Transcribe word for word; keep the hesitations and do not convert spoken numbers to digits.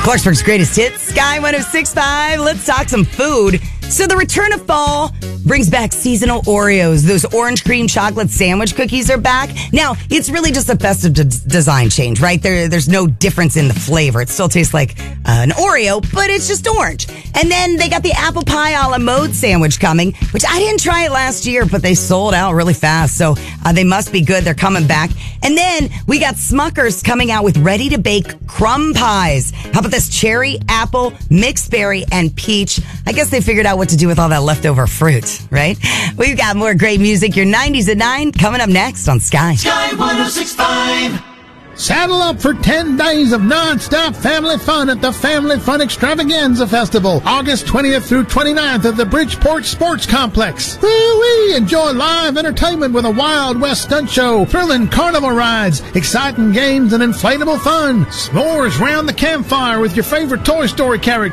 Clarksburg's greatest hits, Sky one oh six point five. Let's talk some food. So the return of fall brings back seasonal Oreos. Those orange cream chocolate sandwich cookies are back. Now, it's really just a festive d- design change, right? There, there's no difference in the flavor. It still tastes like uh, an Oreo, but it's just orange. And then they got the apple pie a la mode sandwich coming, which I didn't try it last year, but they sold out really fast. So uh, they must be good. They're coming back. And then we got Smucker's coming out with ready-to-bake crumb pies. How about this? Cherry, apple, mixed berry, and peach. I guess they figured out what to do with all that leftover fruit, right? We've got more great music. Your nineties at nine coming up next on Sky. Sky one oh six point five. Saddle up for ten days of non-stop family fun at the Family Fun Extravaganza Festival, August twentieth through twenty-ninth at the Bridgeport Sports Complex. Woo-wee! Enjoy live entertainment with a Wild West stunt show, thrilling carnival rides, exciting games, and inflatable fun. S'mores round the campfire with your favorite Toy Story characters.